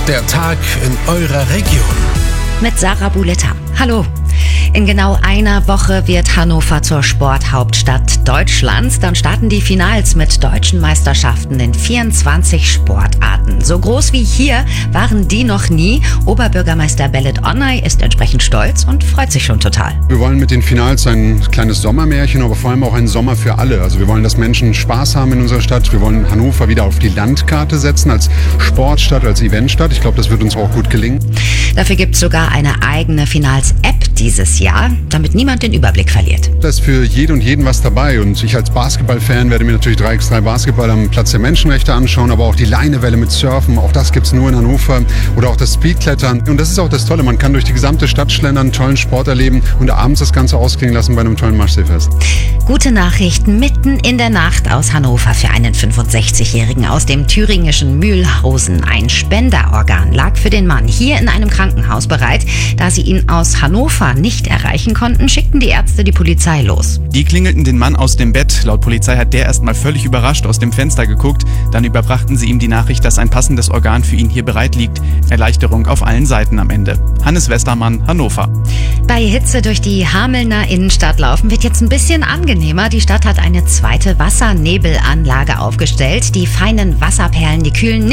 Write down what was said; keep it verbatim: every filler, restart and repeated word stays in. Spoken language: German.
Der Tag in eurer Region. Mit Sarah Buletta. Hallo. In genau einer Woche wird Hannover zur Sporthauptstadt Deutschlands. Dann starten die Finals mit deutschen Meisterschaften in vierundzwanzig Sportarten. So groß wie hier waren die noch nie. Oberbürgermeister Belit Onay ist entsprechend stolz und freut sich schon total. Wir wollen mit den Finals ein kleines Sommermärchen, aber vor allem auch einen Sommer für alle. Also wir wollen, dass Menschen Spaß haben in unserer Stadt. Wir wollen Hannover wieder auf die Landkarte setzen, als Sportstadt, als Eventstadt. Ich glaube, das wird uns auch gut gelingen. Dafür gibt es sogar eine eigene Finals-App dieses Jahr, damit niemand den Überblick verliert. Da ist für jede und jeden was dabei. Und ich als Basketball-Fan werde mir natürlich drei gegen drei Basketball am Platz der Menschenrechte anschauen, aber auch die Leinewelle mit Surfen, auch das gibt es nur in Hannover. Oder auch das Speedklettern. Und das ist auch das Tolle, man kann durch die gesamte Stadt schlendern, einen tollen Sport erleben und abends das Ganze ausklingen lassen bei einem tollen Maschseefest. Gute Nachrichten mitten in der Nacht aus Hannover für einen fünfundsechzigjährigen aus dem thüringischen Mühlhausen. Ein Spenderorgan lag für den Mann hier in einem Krankenhaus bereit. Da sie ihn aus Hannover nicht erreichen konnten, schickten die Ärzte die Polizei los. Die klingelten den Mann aus dem Bett. Laut Polizei hat der erstmal völlig überrascht aus dem Fenster geguckt. Dann überbrachten sie ihm die Nachricht, dass ein passendes Organ für ihn hier bereit liegt. Erleichterung auf allen Seiten am Ende. Hannes Westermann, Hannover. Bei Hitze durch die Hamelner Innenstadt laufen wird jetzt ein bisschen angenehmer. Die Stadt hat eine zweite Wassernebelanlage aufgestellt. Die feinen Wasserperlen, die kühlen nicht